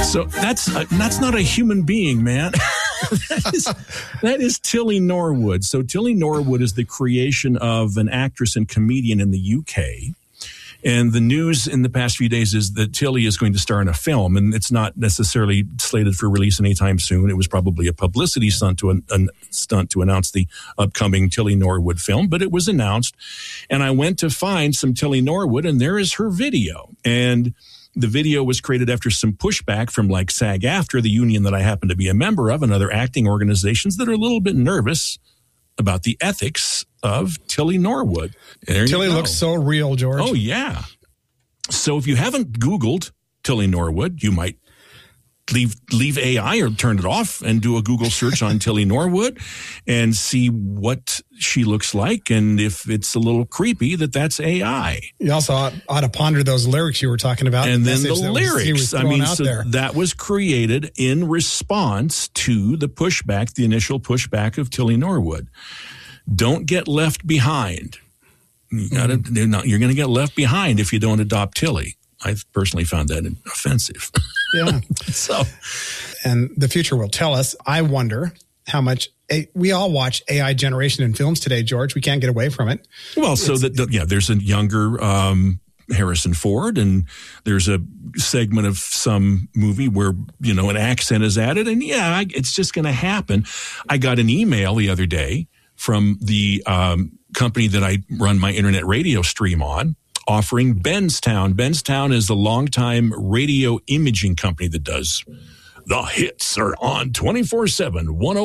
So that's not a human being, man. that is Tilly Norwood. So Tilly Norwood is the creation of an actress and comedian in the UK. And the news in the past few days is that Tilly is going to star in a film, and it's not necessarily slated for release anytime soon. It was probably a publicity stunt to announce the upcoming Tilly Norwood film, but it was announced. And I went to find some Tilly Norwood, and there is her video. And the video was created after some pushback from like SAG-AFTRA, the union that I happen to be a member of, and other acting organizations that are a little bit nervous about the ethics of Tilly Norwood. Tilly looks so real, George. Oh, yeah. So if you haven't Googled Tilly Norwood, you might leave AI or turn it off and do a Google search on Tilly Norwood and see what she looks like, and if it's a little creepy that's AI. You also ought to ponder those lyrics you were talking about. And then the lyrics. That was created in response to the pushback, the initial pushback of Tilly Norwood. Don't get left behind. You're going to get left behind if you don't adopt Tilly. I've personally found that offensive. Yeah. So, and the future will tell us. I wonder how much we all watch AI generation in films today, George. We can't get away from it. Well, there's a younger Harrison Ford, and there's a segment of some movie where, an accent is added, and it's just going to happen. I got an email the other day from the company that I run my internet radio stream on, offering Benstown. Benstown is a longtime radio imaging company that does the hits are on 24/7,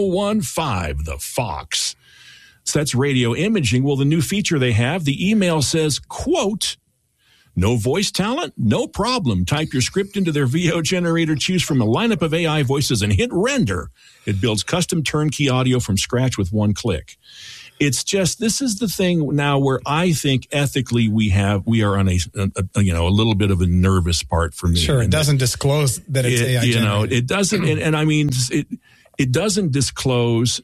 101.5, the Fox. So that's radio imaging. Well, the new feature they have, the email says, quote, no voice talent? No problem. Type your script into their VO generator, choose from a lineup of AI voices, and hit render. It builds custom turnkey audio from scratch with one click. It's just, this is the thing now where I think ethically we are on a little bit of a nervous part for me. Sure, it doesn't disclose that it's AI generated. It doesn't, and I mean, it doesn't disclose.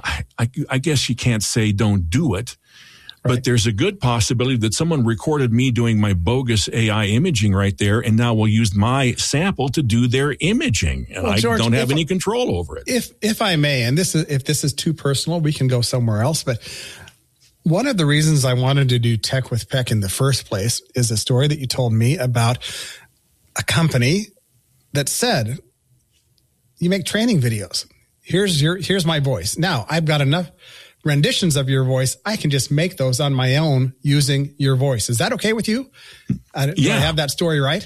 I guess you can't say don't do it. But there's a good possibility that someone recorded me doing my bogus AI imaging right there, and now will use my sample to do their imaging, and George, I don't have any control over it. If I may, and if this is too personal, we can go somewhere else. But one of the reasons I wanted to do Tech with Peck in the first place is a story that you told me about a company that said, "You make training videos. Here's my voice. Now I've got enough renditions of your voice. I can just make those on my own using your voice." Is that okay with you? Do I have that story right?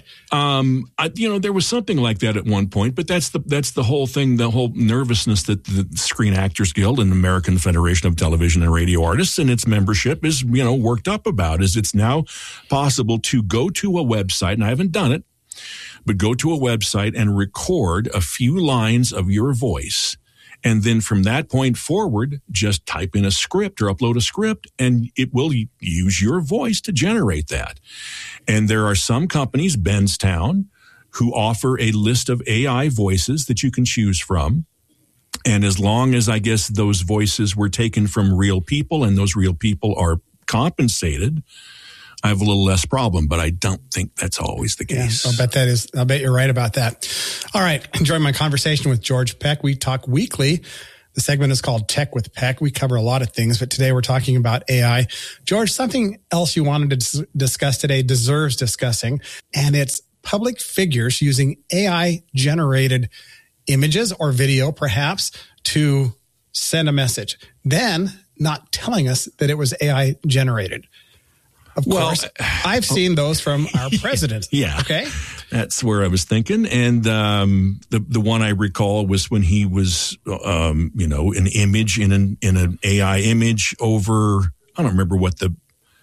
There was something like that at one point, but that's the whole thing, the whole nervousness that the Screen Actors Guild and the American Federation of Television and Radio Artists and its membership is, worked up about, is it's now possible to go to a website, and I haven't done it, but go to a website and record a few lines of your voice. And then from that point forward, just type in a script or upload a script, and it will use your voice to generate that. And there are some companies, Benstown, who offer a list of AI voices that you can choose from. And as long as, I guess, those voices were taken from real people and those real people are compensated, I have a little less problem, but I don't think that's always the case. Yeah, I'll bet you're right about that. All right. Enjoy my conversation with George Peck. We talk weekly. The segment is called Tech with Peck. We cover a lot of things, but today we're talking about AI. George, something else you wanted to discuss today deserves discussing, and it's public figures using AI generated images or video, perhaps, to send a message, then not telling us that it was AI generated. Of course, I've seen those from our president. Yeah. Okay. That's where I was thinking. And the one I recall was when he was, an image in an AI image over, I don't remember what the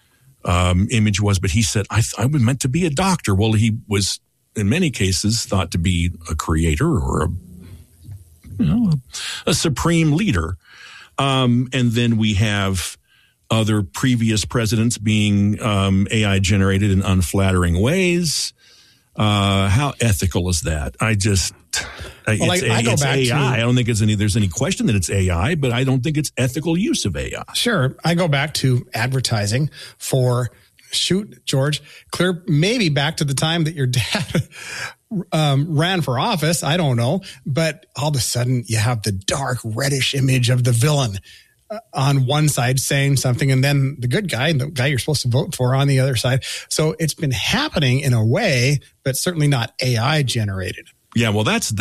image was, but he said, I was meant to be a doctor. Well, he was, in many cases, thought to be a creator or a supreme leader. And then we have other previous presidents being AI generated in unflattering ways. How ethical is that? I go back AI. I don't think there's any question that it's AI, but I don't think it's ethical use of AI. Sure. I go back to advertising for, George, clear maybe back to the time that your dad ran for office. I don't know. But all of a sudden you have the dark reddish image of the villain on one side saying something, and then the good guy, the guy you're supposed to vote for, on the other side. So it's been happening in a way, but certainly not AI generated. Yeah, well, that's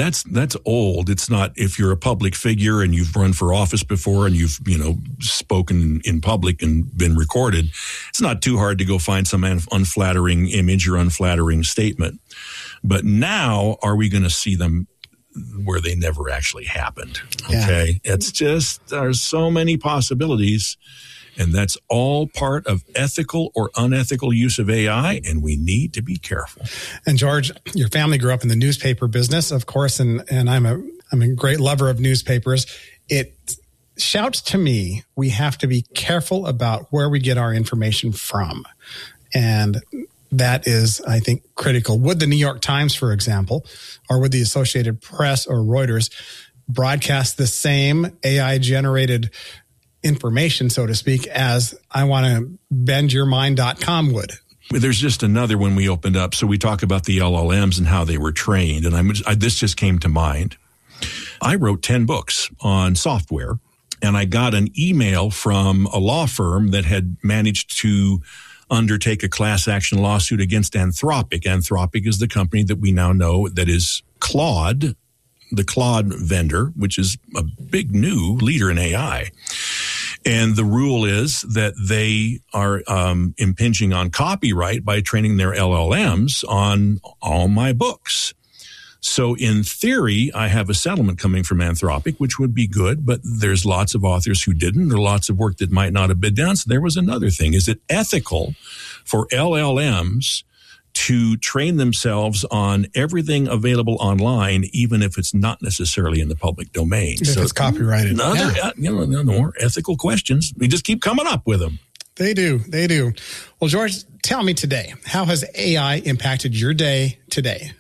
old. It's not, if you're a public figure and you've run for office before and you've, spoken in public and been recorded, it's not too hard to go find some unflattering image or unflattering statement. But now, are we going to see them where they never actually happened? Okay. Yeah. It's just, there's so many possibilities, and that's all part of ethical or unethical use of AI, and we need to be careful. And George, your family grew up in the newspaper business, of course, and I'm a great lover of newspapers. It shouts to me, we have to be careful about where we get our information from. And that is, I think, critical. Would the New York Times, for example, or would the Associated Press or Reuters broadcast the same AI-generated information, so to speak, as I want to bendyourmind.com would? There's just another one we opened up. So we talk about the LLMs and how they were trained. And this just came to mind. I wrote 10 books on software, and I got an email from a law firm that had managed to undertake a class action lawsuit against Anthropic. Anthropic is the company that we now know that is Claude, the Claude vendor, which is a big new leader in AI. And the rule is that they are impinging on copyright by training their LLMs on all my books. So in theory, I have a settlement coming from Anthropic, which would be good, but there's lots of authors who didn't. There are lots of work that might not have been done. So there was another thing. Is it ethical for LLMs to train themselves on everything available online, even if it's not necessarily in the public domain? If it's copyrighted. More ethical questions. We just keep coming up with them. They do. Well, George, tell me today, how has AI impacted your day today?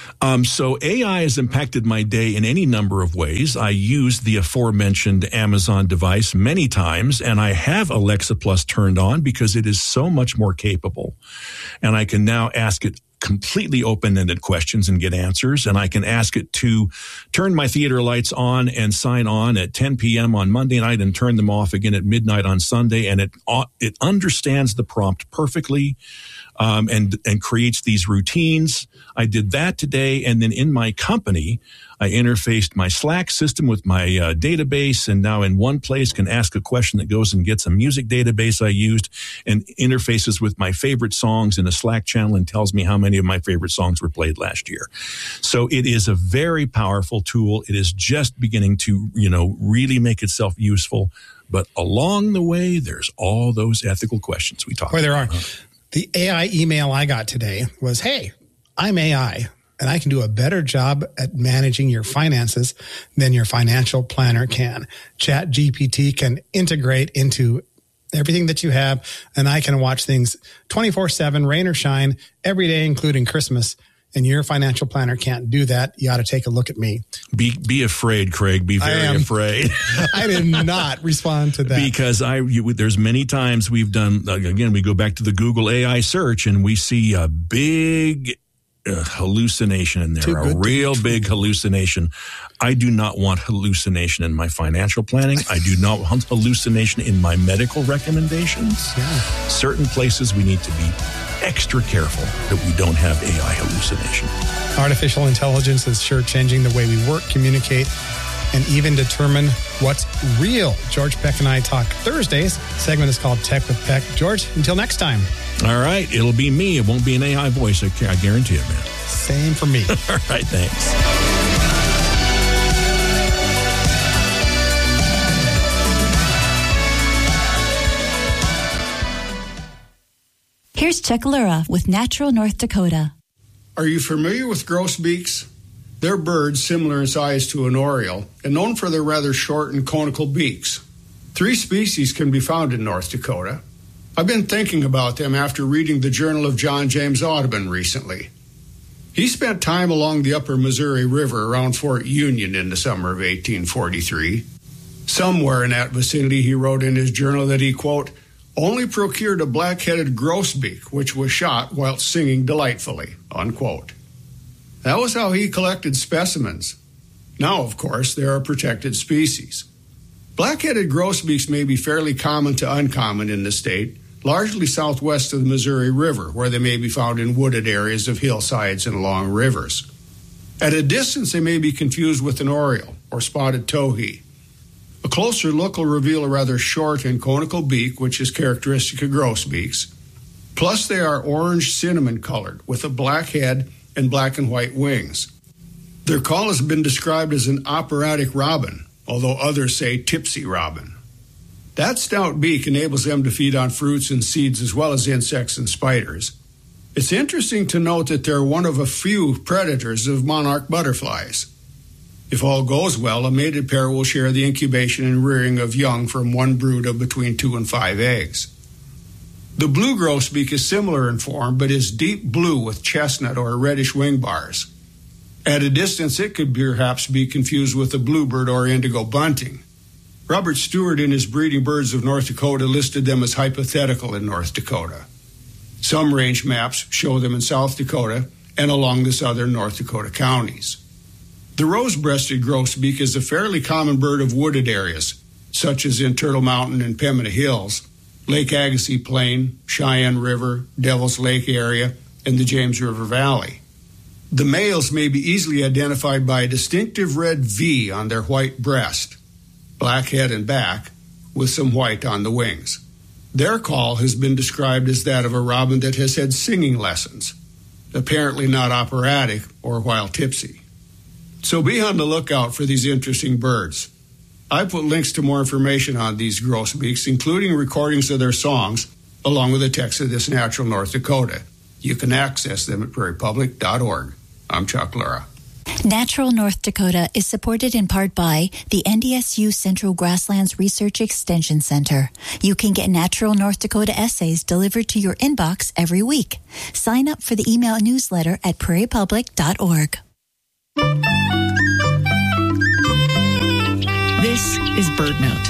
So AI has impacted my day in any number of ways. I use the aforementioned Amazon device many times, and I have Alexa Plus turned on because it is so much more capable. And I can now ask it completely open-ended questions and get answers. And I can ask it to turn my theater lights on and sign on at 10 p.m. on Monday night and turn them off again at midnight on Sunday. And it understands the prompt perfectly. And creates these routines. I did that today. And then in my company, I interfaced my Slack system with my database, and now in one place can ask a question that goes and gets a music database I used and interfaces with my favorite songs in a Slack channel and tells me how many of my favorite songs were played last year. So it is a very powerful tool. It is just beginning to, really make itself useful. But along the way, there's all those ethical questions we talked about. There are. The AI email I got today was, hey, I'm AI, and I can do a better job at managing your finances than your financial planner can. ChatGPT can integrate into everything that you have, and I can watch things 24/7, rain or shine, every day, including Christmas. And your financial planner can't do that. You ought to take a look at me. Be afraid, Craig. Be very afraid. I did not respond to that. Because there's many times we've done, again, we go back to the Google AI search and we see a big hallucination in there, a real big hallucination. I do not want hallucination in my financial planning. I do not want hallucination in my medical recommendations. Yeah. Certain places we need to be extra careful that we don't have AI hallucination. Artificial intelligence is sure changing the way we work, communicate, and even determine what's real. George Peck and I talk Thursdays. The segment is called Tech with Peck. George, until next time. All right. It'll be me. It won't be an AI voice. I guarantee it, man. Same for me. All right. Thanks. Here's Chuck Lura with Natural North Dakota. Are you familiar with grosbeaks? They're birds similar in size to an oriole and known for their rather short and conical beaks. 3 species can be found in North Dakota. I've been thinking about them after reading the Journal of John James Audubon recently. He spent time along the upper Missouri River around Fort Union in the summer of 1843. Somewhere in that vicinity, he wrote in his journal that he, quote, only procured a black-headed grosbeak, which was shot while singing delightfully, unquote. That was how he collected specimens. Now, of course, they're a protected species. Black-headed grosbeaks may be fairly common to uncommon in the state, largely southwest of the Missouri River, where they may be found in wooded areas of hillsides and along rivers. At a distance, they may be confused with an oriole or spotted towhee. A closer look will reveal a rather short and conical beak, which is characteristic of grosbeaks. Plus, they are orange cinnamon colored with a black head and black and white wings. Their call has been described as an operatic robin, although others say tipsy robin. That stout beak enables them to feed on fruits and seeds as well as insects and spiders. It's interesting to note that they're one of a few predators of monarch butterflies. If all goes well, a mated pair will share the incubation and rearing of young from one brood of between 2 and 5 eggs. The blue grosbeak is similar in form, but is deep blue with chestnut or reddish wing bars. At a distance, it could perhaps be confused with a bluebird or indigo bunting. Robert Stewart, in his Breeding Birds of North Dakota, listed them as hypothetical in North Dakota. Some range maps show them in South Dakota and along the southern North Dakota counties. The rose-breasted grosbeak is a fairly common bird of wooded areas, such as in Turtle Mountain and Pembina Hills, Lake Agassiz Plain, Cheyenne River, Devil's Lake area, and the James River Valley. The males may be easily identified by a distinctive red V on their white breast, black head and back, with some white on the wings. Their call has been described as that of a robin that has had singing lessons, apparently not operatic or while tipsy. So be on the lookout for these interesting birds. I put links to more information on these grosbeaks, including recordings of their songs, along with a text of this natural North Dakota. You can access them at prairiepublic.org. I'm Chuck Lura. Natural North Dakota is supported in part by the NDSU Central Grasslands Research Extension Center. You can get Natural North Dakota essays delivered to your inbox every week. Sign up for the email newsletter at prairiepublic.org. This is BirdNote.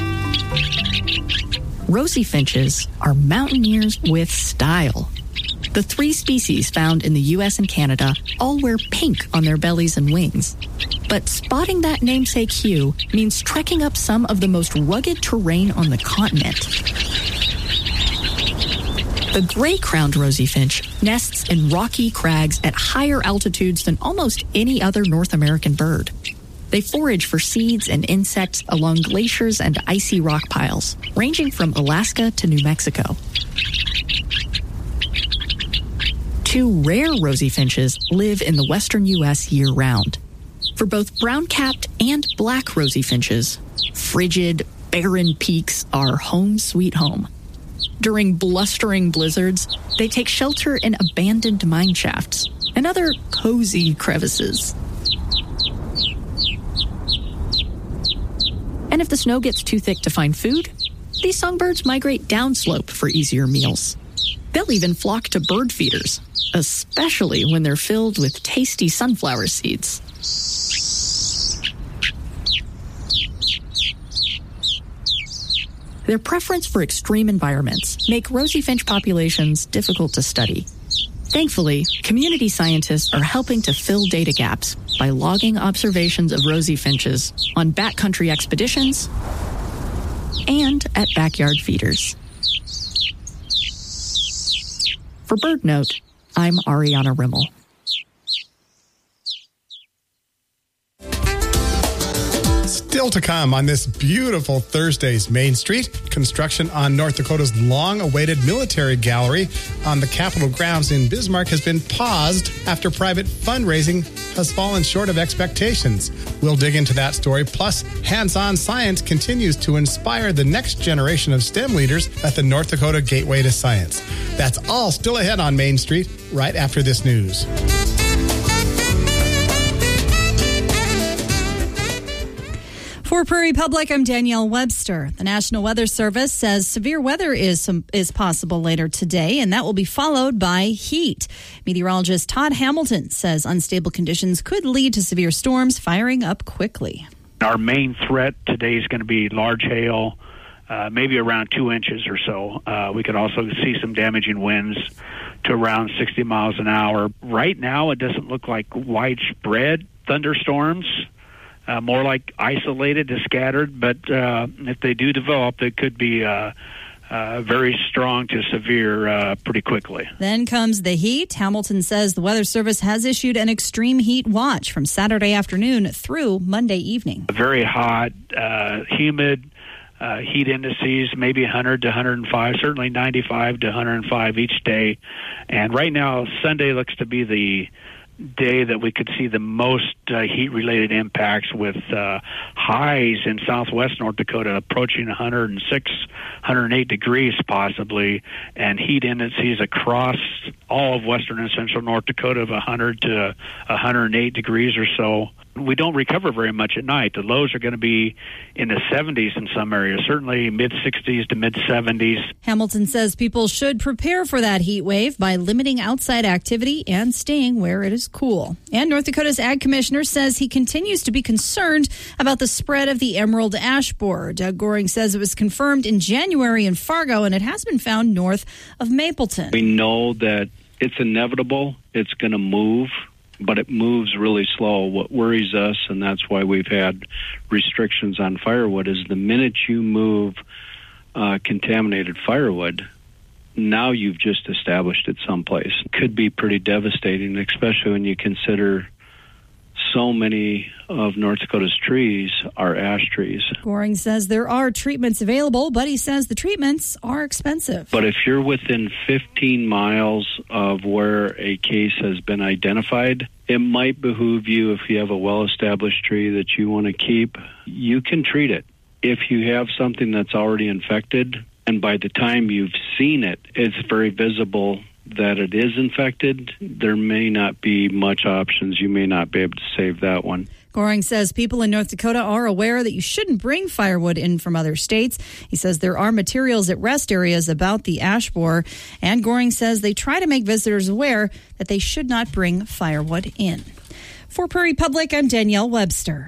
Rosy finches are mountaineers with style. The 3 species found in the U.S. and Canada all wear pink on their bellies and wings. But spotting that namesake hue means trekking up some of the most rugged terrain on the continent. The gray-crowned rosy finch nests in rocky crags at higher altitudes than almost any other North American bird. They forage for seeds and insects along glaciers and icy rock piles, ranging from Alaska to New Mexico. 2 rare rosy finches live in the western U.S. year-round. For both brown-capped and black rosy finches, frigid, barren peaks are home sweet home. During blustering blizzards, they take shelter in abandoned mine shafts and other cozy crevices. And if the snow gets too thick to find food, these songbirds migrate downslope for easier meals. They'll even flock to bird feeders, especially when they're filled with tasty sunflower seeds. Their preference for extreme environments make rosy finch populations difficult to study. Thankfully, community scientists are helping to fill data gaps by logging observations of rosy finches on backcountry expeditions and at backyard feeders. For BirdNote, I'm Ariana Rimmel. Still to come on this beautiful Thursday's Main Street, construction on North Dakota's long-awaited military gallery on the Capitol grounds in Bismarck has been paused after private fundraising has fallen short of expectations. We'll dig into that story. Plus, hands-on science continues to inspire the next generation of STEM leaders at the North Dakota Gateway to Science. That's all still ahead on Main Street right after this news. For Prairie Public, I'm Danielle Webster. The National Weather Service says severe weather is possible later today, and that will be followed by heat. Meteorologist Todd Hamilton says unstable conditions could lead to severe storms firing up quickly. Our main threat today is going to be large hail maybe around 2 inches or so. We could also see some damaging winds to around 60 miles an hour. Right now, it doesn't look like widespread thunderstorms, more like isolated to scattered, but if they do develop, they could be very strong to severe pretty quickly. Then comes the heat. Hamilton says the Weather Service has issued an extreme heat watch from Saturday afternoon through Monday evening. Very hot, humid, heat indices, maybe 100 to 105, certainly 95 to 105 each day. And right now, Sunday looks to be the day that we could see the most heat-related impacts, with highs in southwest North Dakota approaching 106, 108 degrees possibly, and heat indices across all of western and central North Dakota of 100 to 108 degrees or so. We don't recover very much at night. The lows are going to be in the 70s in some areas, certainly mid-60s to mid-70s. Hamilton says people should prepare for that heat wave by limiting outside activity and staying where it is cool. And North Dakota's Ag Commissioner says he continues to be concerned about the spread of the emerald ash borer. Doug Goring says it was confirmed in January in Fargo, and it has been found north of Mapleton. We know that it's inevitable. It's going to move, but it moves really slow. What worries us, and that's why we've had restrictions on firewood, is the minute you move contaminated firewood, now you've just established it someplace. It could be pretty devastating, especially when you consider so many of North Dakota's trees are ash trees. Goring says there are treatments available, but he says the treatments are expensive. But if you're within 15 miles of where a case has been identified, it might behoove you, if you have a well-established tree that you want to keep, you can treat it. If you have something that's already infected, and by the time you've seen it, it's very visible that it is infected, there may not be much options. You may not be able to save that one. Goring says people in North Dakota are aware that you shouldn't bring firewood in from other states. He says there are materials at rest areas about the ash borer, and Goring says they try to make visitors aware that they should not bring firewood in. For Prairie Public, I'm Danielle Webster.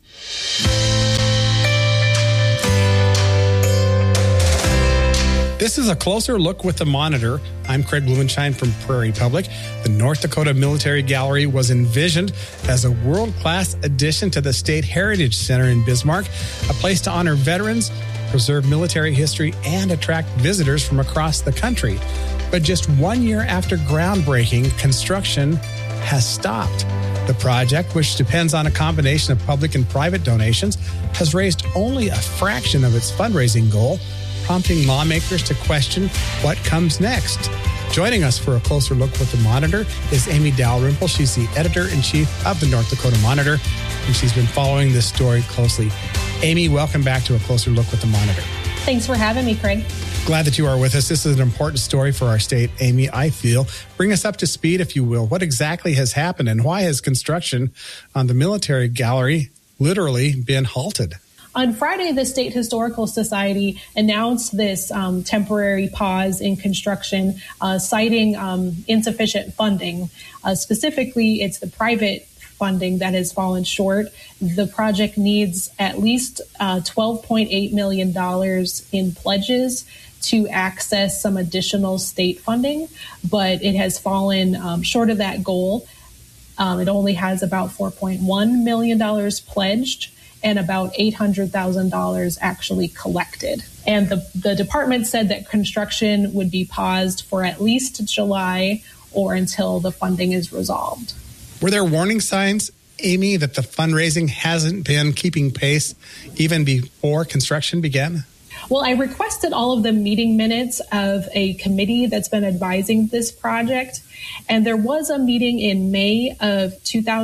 This is a closer look with the Monitor. I'm Craig Blumenschein from Prairie Public. The North Dakota Military Gallery was envisioned as a world-class addition to the State Heritage Center in Bismarck, a place to honor veterans, preserve military history, and attract visitors from across the country. But just 1 year after groundbreaking, construction has stopped. The project, which depends on a combination of public and private donations, has raised only a fraction of its fundraising goal, prompting lawmakers to question what comes next. Joining us for a closer look with the Monitor is Amy Dalrymple. She's the editor-in-chief of the North Dakota Monitor, and she's been following this story closely. Amy, welcome back to a closer look with the Monitor. Thanks for having me, Craig. Glad that you are with us. This is an important story for our state, Amy, I feel. Bring us up to speed, if you will. What exactly has happened, and why has construction on the military gallery literally been halted? On Friday, the State Historical Society announced this temporary pause in construction, citing insufficient funding. Specifically, it's the private funding that has fallen short. The project needs at least $12.8 million in pledges to access some additional state funding, but it has fallen short of that goal. It only has about $4.1 million pledged and about $800,000 actually collected. And the department said that construction would be paused for at least July or until the funding is resolved. Were there warning signs, Amy, that the fundraising hasn't been keeping pace even before construction began? Well, I requested all of the meeting minutes of a committee that's been advising this project. And there was a meeting in May of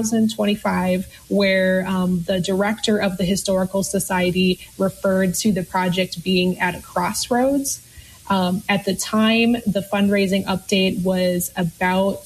2025 where the director of the Historical Society referred to the project being at a crossroads. At the time, the fundraising update was about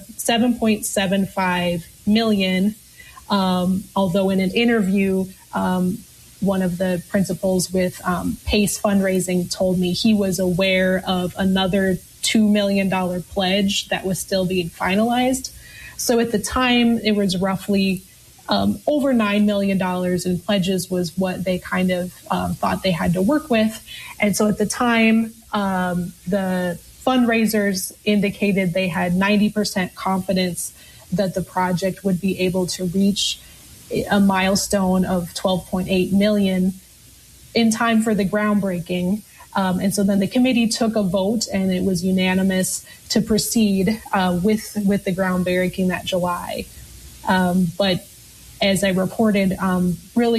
$7.75 million. Although in an interview, one of the principals with PACE Fundraising told me he was aware of another $2 million pledge that was still being finalized. So at the time, it was roughly over $9 million in pledges was what they kind of thought they had to work with. And so at the time, the fundraisers indicated they had 90% confidence that the project would be able to reach a milestone of 12.8 million in time for the groundbreaking. And so then the committee took a vote, and it was unanimous to proceed with the groundbreaking that July. But as I reported, really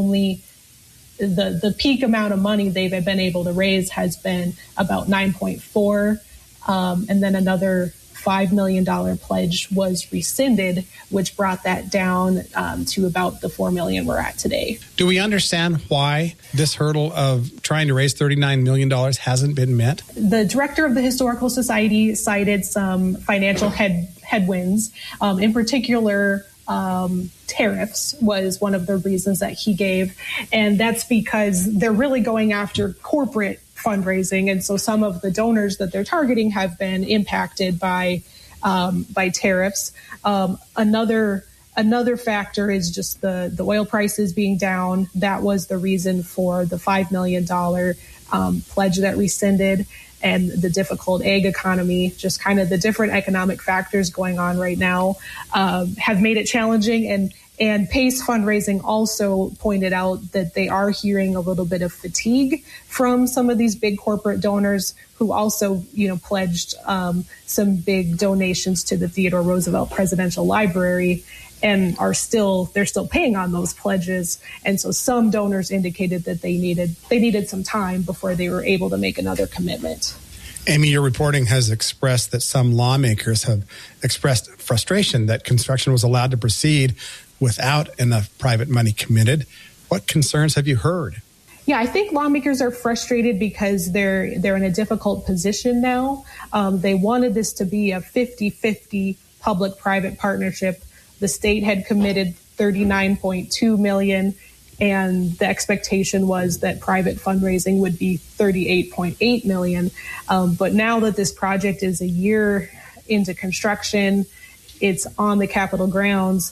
the peak amount of money they've been able to raise has been about 9.4, and then another $5 million pledge was rescinded, which brought that down to about the $4 million we're at today. Do we understand why this hurdle of trying to raise $39 million hasn't been met? The director of the Historical Society cited some financial headwinds, in particular. Tariffs was one of the reasons that he gave, and that's because they're really going after corporate fundraising, and so some of the donors that they're targeting have been impacted by tariffs. Another factor is just the oil prices being down. That was the reason for the $5 million pledge that rescinded. And the difficult ag economy, just kind of the different economic factors going on right now, have made it challenging. And PACE Fundraising also pointed out that they are hearing a little bit of fatigue from some of these big corporate donors who also, pledged some big donations to the Theodore Roosevelt Presidential Library, and they're still paying on those pledges. And so some donors indicated that they needed some time before they were able to make another commitment. Amy, your reporting has expressed that some lawmakers have expressed frustration that construction was allowed to proceed without enough private money committed. What concerns have you heard? Yeah, I think lawmakers are frustrated because they're in a difficult position now. They wanted this to be a 50-50 public-private partnership. The state had committed $39.2 million, and the expectation was that private fundraising would be $38.8 million. But now that this project is a year into construction, it's on the Capitol grounds,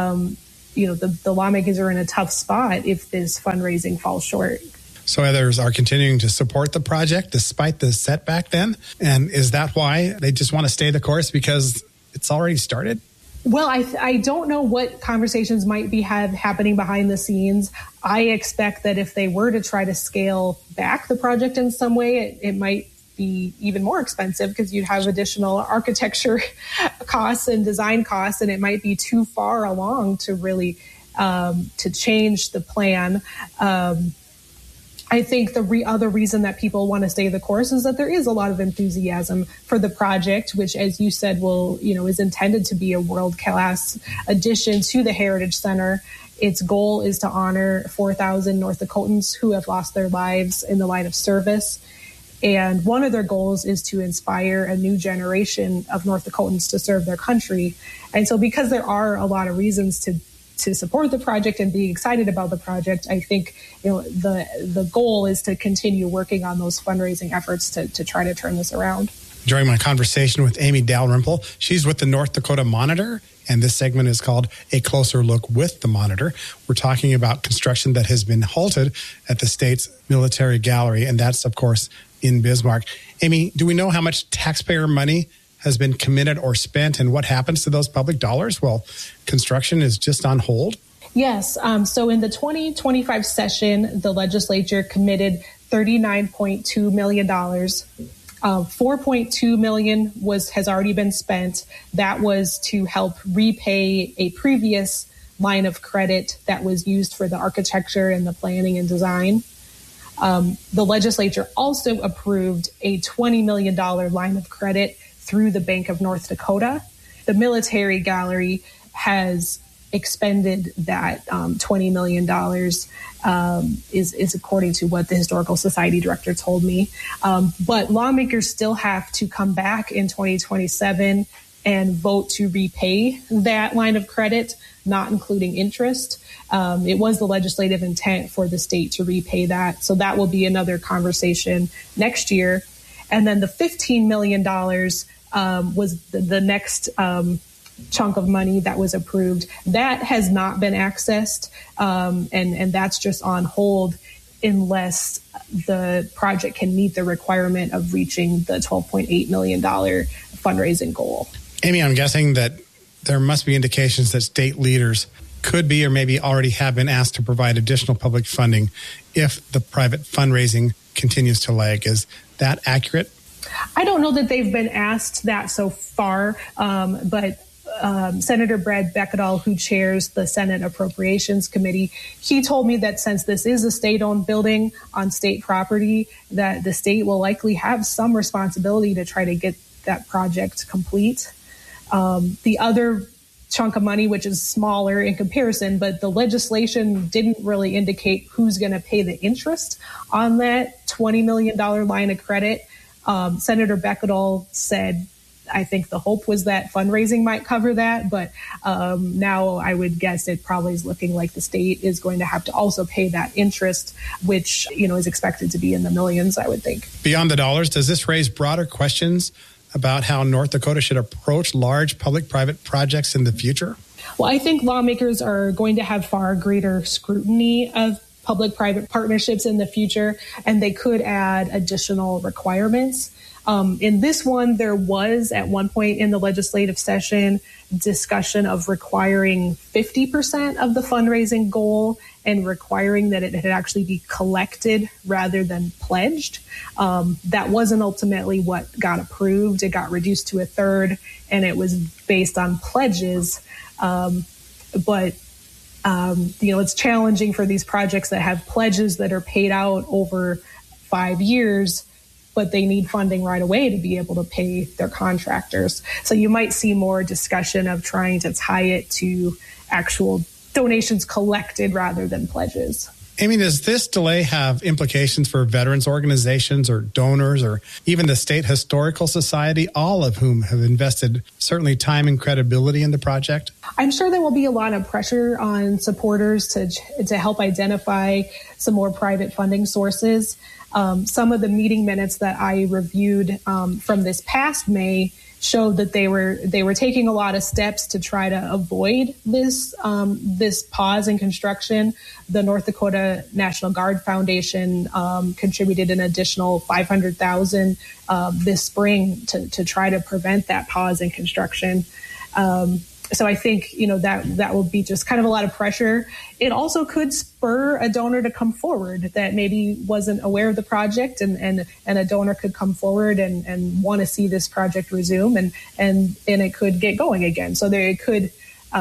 the lawmakers are in a tough spot if this fundraising falls short. So others are continuing to support the project despite the setback then? And is that why they just want to stay the course because it's already started? Well, I don't know what conversations might be happening behind the scenes. I expect that if they were to try to scale back the project in some way, it might be even more expensive because you'd have additional architecture costs and design costs, and it might be too far along to really to change the plan. I think the other reason that people want to stay the course is that there is a lot of enthusiasm for the project, which, as you said, is intended to be a world-class addition to the Heritage Center. Its goal is to honor 4,000 North Dakotans who have lost their lives in the line of service. And one of their goals is to inspire a new generation of North Dakotans to serve their country. And so because there are a lot of reasons to support the project and be excited about the project, I think the goal is to continue working on those fundraising efforts to try to turn this around. During my conversation with Amy Dalrymple, she's with the North Dakota Monitor, and this segment is called A Closer Look with the Monitor. We're talking about construction that has been halted at the state's military gallery, and that's, of course, in Bismarck. Amy, do we know how much taxpayer money has been committed or spent, and what happens to those public dollars? Well, construction is just on hold. Yes. So in the 2025 session, the legislature committed $39.2 million. $4.2 million has already been spent. That was to help repay a previous line of credit that was used for the architecture and the planning and design. The legislature also approved a $20 million line of credit through the Bank of North Dakota. The military gallery has expended that $20 million is according to what the Historical Society director told me. But lawmakers still have to come back in 2027 and vote to repay that line of credit, not including interest. It was the legislative intent for the state to repay that. So that will be another conversation next year. And then the $15 million was the next chunk of money that was approved. That has not been accessed, and that's just on hold unless the project can meet the requirement of reaching the $12.8 million fundraising goal. Amy, I'm guessing that there must be indications that state leaders could be or maybe already have been asked to provide additional public funding if the private fundraising continues to lag. Is that accurate? I don't know that they've been asked that so far, but Senator Brad Beckedahl, who chairs the Senate Appropriations Committee, he told me that since this is a state-owned building on state property, that the state will likely have some responsibility to try to get that project complete. The other chunk of money, which is smaller in comparison, but the legislation didn't really indicate who's going to pay the interest on that $20 million line of credit. Senator Beckedahl said, I think the hope was that fundraising might cover that, but now I would guess it probably is looking like the state is going to have to also pay that interest, which, is expected to be in the millions, I would think. Beyond the dollars, does this raise broader questions about how North Dakota should approach large public-private projects in the future? Well, I think lawmakers are going to have far greater scrutiny of public-private partnerships in the future, and they could add additional requirements. In this one, there was at one point in the legislative session discussion of requiring 50% of the fundraising goal and requiring that it had actually be collected rather than pledged. That wasn't ultimately what got approved. It got reduced to a third, and it was based on pledges. But it's challenging for these projects that have pledges that are paid out over 5 years, but they need funding right away to be able to pay their contractors. So you might see more discussion of trying to tie it to actual donations collected rather than pledges. Amy, does this delay have implications for veterans organizations or donors or even the State Historical Society, all of whom have invested certainly time and credibility in the project? I'm sure there will be a lot of pressure on supporters to help identify some more private funding sources. Some of the meeting minutes that I reviewed from this past May showed that they were taking a lot of steps to try to avoid this pause in construction. The North Dakota National Guard Foundation contributed an additional $500,000 this spring to try to prevent that pause in construction. So I think, that will be just kind of a lot of pressure. It also could spur a donor to come forward that maybe wasn't aware of the project, and a donor could come forward and want to see this project resume, and it could get going again. So there it could,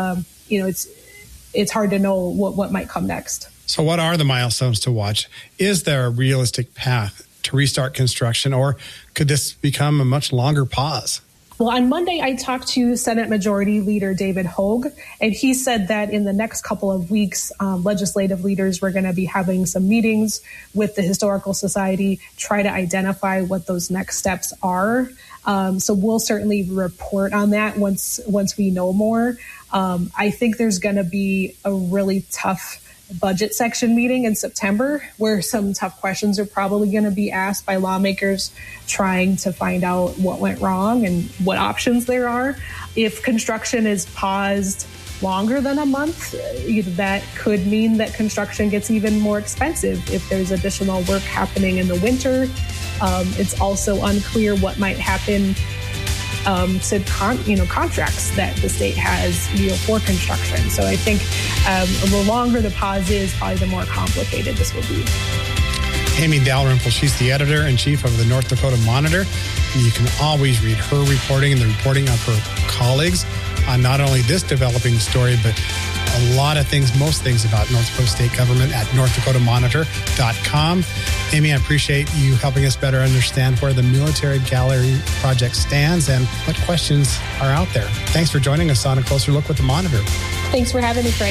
it's hard to know what might come next. So what are the milestones to watch? Is there a realistic path to restart construction, or could this become a much longer pause? Well, on Monday, I talked to Senate Majority Leader David Hogue, and he said that in the next couple of weeks, legislative leaders were going to be having some meetings with the Historical Society, try to identify what those next steps are. So we'll certainly report on that once we know more. I think there's going to be a really tough budget section meeting in September where some tough questions are probably going to be asked by lawmakers trying to find out what went wrong and what options there are. If construction is paused longer than a month, that could mean that construction gets even more expensive if there's additional work happening in the winter. It's also unclear what might happen to contracts that the state has for construction. So I think the longer the pause is, probably the more complicated this will be. Amy Dalrymple, she's the editor-in-chief of the North Dakota Monitor. And you can always read her reporting and the reporting of her colleagues on not only this developing story, but a lot of things, most things about North Dakota state government at northdakotamonitor.com. Amy, I appreciate you helping us better understand where the Military Gallery project stands and what questions are out there. Thanks for joining us on A Closer Look with the Monitor. Thanks for having me, Craig.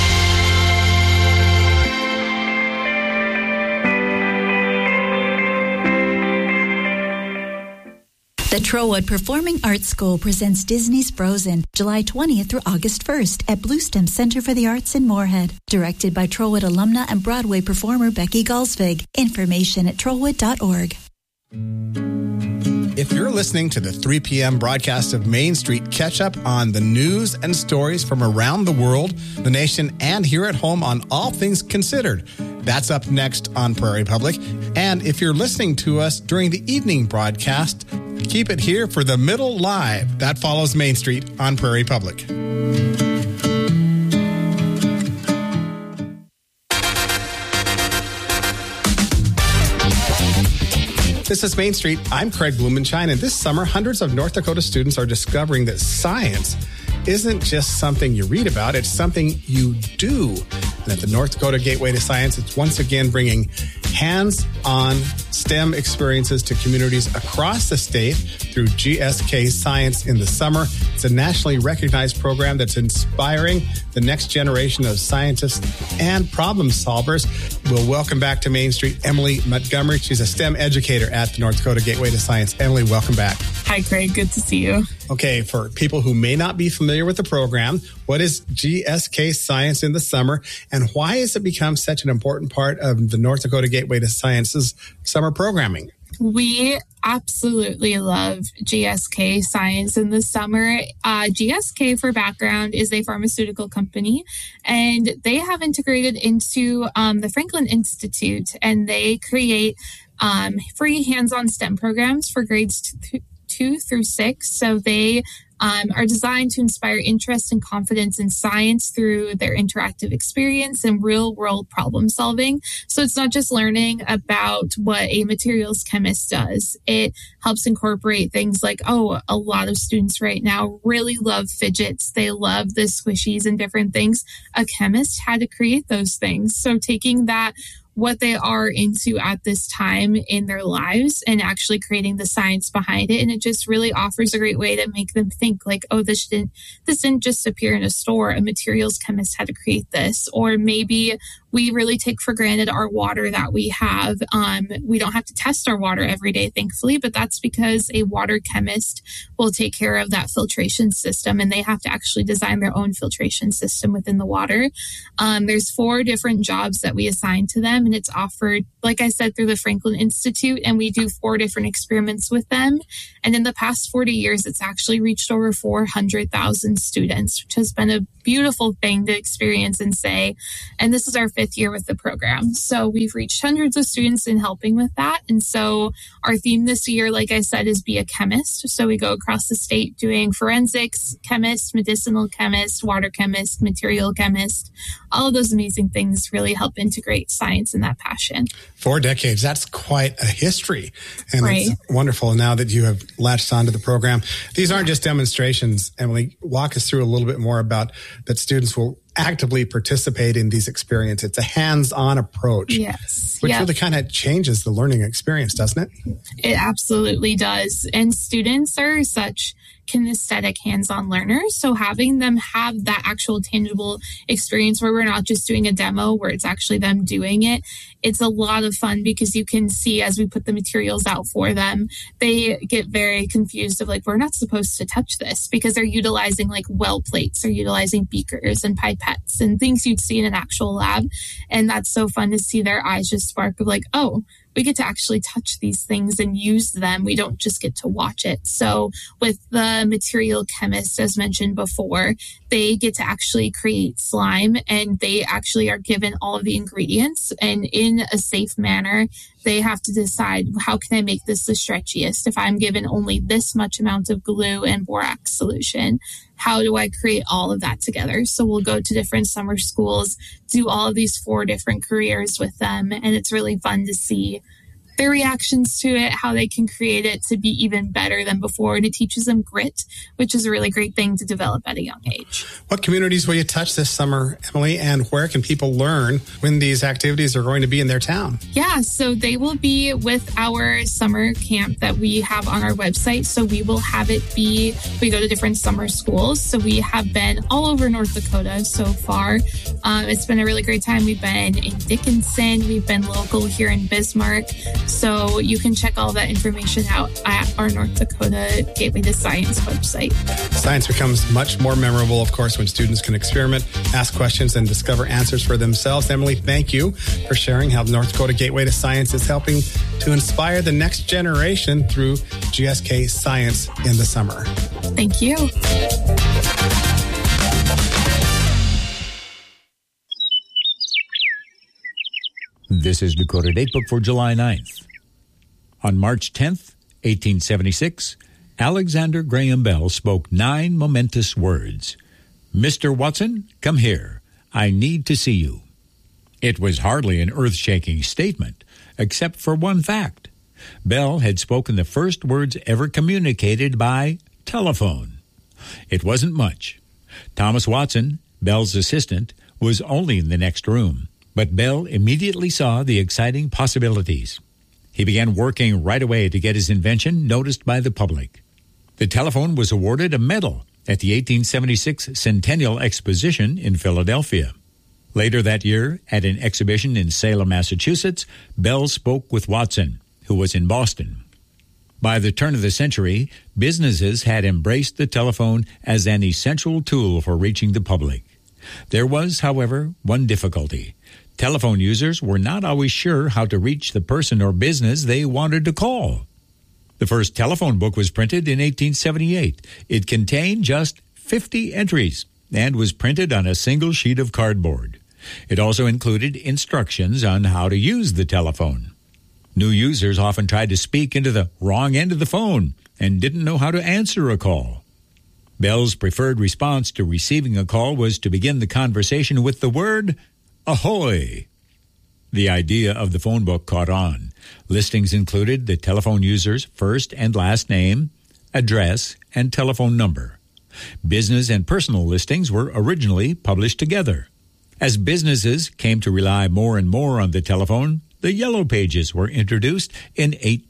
The Trolwood Performing Arts School presents Disney's Frozen, July 20th through August 1st at Bluestem Center for the Arts in Moorhead. Directed by Trolwood alumna and Broadway performer Becky Galsvig. Information at trollwood.org. If you're listening to the 3 p.m. broadcast of Main Street, catch up on the news and stories from around the world, the nation, and here at home on All Things Considered. That's up next on Prairie Public. And if you're listening to us during the evening broadcast, keep it here for the Middle Live. That follows Main Street on Prairie Public. This is Main Street. I'm Craig Blumenshine, and this summer, hundreds of North Dakota students are discovering that science isn't just something you read about, it's something you do. And at the North Dakota Gateway to Science, it's once again bringing hands-on STEM experiences to communities across the state through GSK Science in the Summer. It's a nationally recognized program that's inspiring the next generation of scientists and problem solvers. We'll welcome back to Main Street Emily Montgomery. She's a STEM educator at the North Dakota Gateway to Science. Emily, welcome back. Hi, Craig. Good to see you. Okay, for people who may not be familiar with the program, what is GSK Science in the Summer, and why has it become such an important part of the North Dakota Gateway to Science's summer programming? We absolutely love GSK Science in the Summer. GSK, for background, is a pharmaceutical company, and they have integrated into the Franklin Institute, and they create free hands-on STEM programs for grades 2 through 6. So they are designed to inspire interest and confidence in science through their interactive experience and real-world problem solving. So it's not just learning about what a materials chemist does. It helps incorporate things like, a lot of students right now really love fidgets. They love the squishies and different things. A chemist had to create those things. So taking that, what they are into at this time in their lives, and actually creating the science behind it. And it just really offers a great way to make them think like, this didn't just appear in a store. A materials chemist had to create this. Or maybe we really take for granted our water that we have. We don't have to test our water every day, thankfully, but that's because a water chemist will take care of that filtration system, and they have to actually design their own filtration system within the water. There's 4 different jobs that we assign to them, and it's offered, like I said, through the Franklin Institute, and we do 4 different experiments with them. And in the past 40 years, it's actually reached over 400,000 students, which has been a beautiful thing to experience and say. And this is our 5th year with the program. So we've reached hundreds of students in helping with that. And so our theme this year, like I said, is be a chemist. So we go across the state doing forensics, chemist, medicinal chemist, water chemist, material chemist. All of those amazing things really help integrate science and that passion. 4 decades. That's quite a history. And right. It's wonderful now that you have latched onto the program. These aren't just demonstrations. Emily, walk us through a little bit more about that students will actively participate in these experiences. It's a hands-on approach. Yes. Which really kind of changes the learning experience, doesn't it? It absolutely does. And students are such kinesthetic hands-on learners. So having them have that actual tangible experience where we're not just doing a demo, where it's actually them doing it, it's a lot of fun because you can see as we put the materials out for them, they get very confused of like, we're not supposed to touch this, because they're utilizing like well plates, they're utilizing beakers and pipettes and things you'd see in an actual lab. And that's so fun to see their eyes just spark of like, we get to actually touch these things and use them. We don't just get to watch it. So with the material chemist, as mentioned before, they get to actually create slime, and they actually are given all of the ingredients, and in a safe manner, they have to decide, how can I make this the stretchiest? If I'm given only this much amount of glue and borax solution, how do I create all of that together? So we'll go to different summer schools, do all of these 4 different careers with them. And it's really fun to see their reactions to it, how they can create it to be even better than before. And it teaches them grit, which is a really great thing to develop at a young age. What communities will you touch this summer, Emily, and where can people learn when these activities are going to be in their town? Yeah, so they will be with our summer camp that we have on our website. So we will have it be, we go to different summer schools. So we have been all over North Dakota so far. It's been a really great time. We've been in Dickinson. We've been local here in Bismarck. So you can check all that information out at our North Dakota Gateway to Science website. Science becomes much more memorable, of course, when students can experiment, ask questions, and discover answers for themselves. Emily, thank you for sharing how North Dakota Gateway to Science is helping to inspire the next generation through GSK Science in the summer. Thank you. This is Dakota Datebook for July 9th. On March 10th, 1876, Alexander Graham Bell spoke 9 momentous words. "Mr. Watson, come here. I need to see you." It was hardly an earth-shaking statement, except for one fact. Bell had spoken the first words ever communicated by telephone. It wasn't much. Thomas Watson, Bell's assistant, was only in the next room, but Bell immediately saw the exciting possibilities. He began working right away to get his invention noticed by the public. The telephone was awarded a medal at the 1876 Centennial Exposition in Philadelphia. Later that year, at an exhibition in Salem, Massachusetts, Bell spoke with Watson, who was in Boston. By the turn of the century, businesses had embraced the telephone as an essential tool for reaching the public. There was, however, one difficulty. Telephone users were not always sure how to reach the person or business they wanted to call. The first telephone book was printed in 1878. It contained just 50 entries and was printed on a single sheet of cardboard. It also included instructions on how to use the telephone. New users often tried to speak into the wrong end of the phone and didn't know how to answer a call. Bell's preferred response to receiving a call was to begin the conversation with the word ahoy. The idea of the phone book caught on. Listings included the telephone user's first and last name, address, and telephone number. Business and personal listings were originally published together. As businesses came to rely more and more on the telephone, the Yellow Pages were introduced in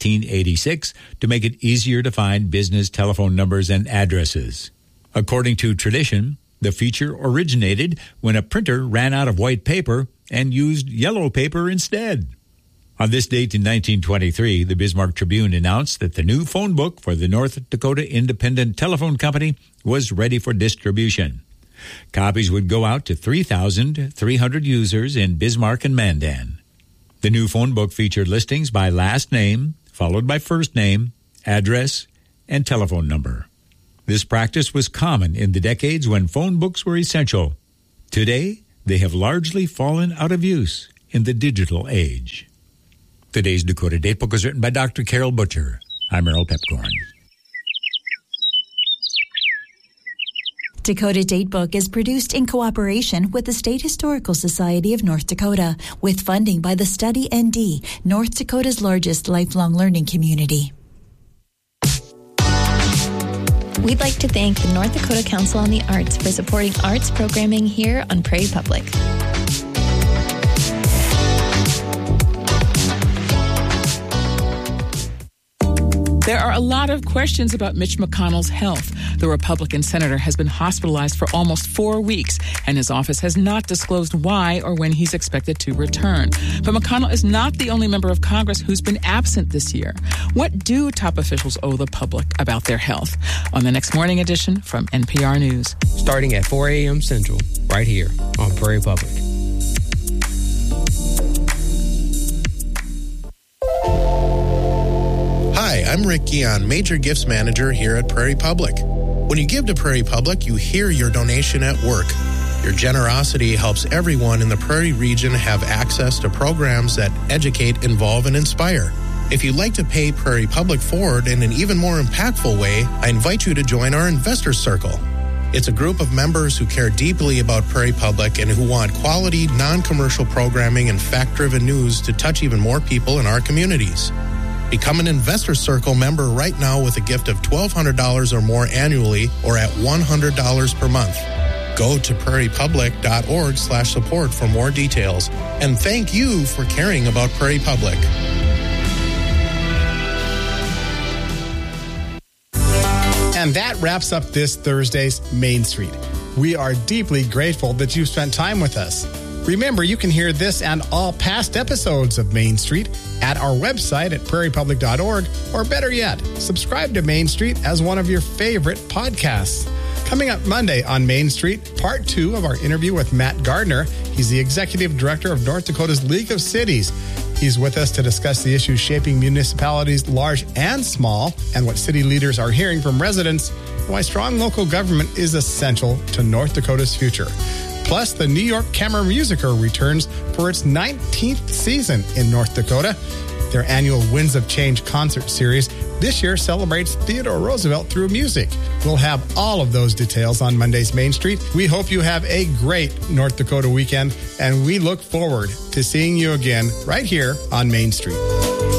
1886 to make it easier to find business telephone numbers and addresses. According to tradition, the feature originated when a printer ran out of white paper and used yellow paper instead. On this date in 1923, the Bismarck Tribune announced that the new phone book for the North Dakota Independent Telephone Company was ready for distribution. Copies would go out to 3,300 users in Bismarck and Mandan. The new phone book featured listings by last name, followed by first name, address, and telephone number. This practice was common in the decades when phone books were essential. Today, they have largely fallen out of use in the digital age. Today's Dakota Datebook was written by Dr. Carol Butcher. I'm Errol Pepcorn. Dakota Datebook is produced in cooperation with the State Historical Society of North Dakota, with funding by the Study ND, North Dakota's largest lifelong learning community. We'd like to thank the North Dakota Council on the Arts for supporting arts programming here on Prairie Public. There are a lot of questions about Mitch McConnell's health. The Republican senator has been hospitalized for almost 4 weeks, and his office has not disclosed why or when he's expected to return. But McConnell is not the only member of Congress who's been absent this year. What do top officials owe the public about their health? On the next morning edition from NPR News. Starting at 4 a.m. Central, right here on Prairie Public. Hi, I'm Rick Guion, Major Gifts Manager here at Prairie Public. When you give to Prairie Public, you hear your donation at work. Your generosity helps everyone in the Prairie region have access to programs that educate, involve, and inspire. If you'd like to pay Prairie Public forward in an even more impactful way, I invite you to join our Investor Circle. It's a group of members who care deeply about Prairie Public and who want quality, non-commercial programming and fact-driven news to touch even more people in our communities. Become an Investor Circle member right now with a gift of $1,200 or more annually or at $100 per month. Go to prairiepublic.org/support for more details. And thank you for caring about Prairie Public. And that wraps up this Thursday's Main Street. We are deeply grateful that you've spent time with us. Remember, you can hear this and all past episodes of Main Street at our website at prairiepublic.org, or better yet, subscribe to Main Street as one of your favorite podcasts. Coming up Monday on Main Street, part 2 of our interview with Matt Gardner. He's the executive director of North Dakota's League of Cities. He's with us to discuss the issues shaping municipalities large and small, and what city leaders are hearing from residents, and why strong local government is essential to North Dakota's future. Plus, the New York Kammermusiker returns for its 19th season in North Dakota. Their annual Winds of Change concert series this year celebrates Theodore Roosevelt through music. We'll have all of those details on Monday's Main Street. We hope you have a great North Dakota weekend, and we look forward to seeing you again right here on Main Street.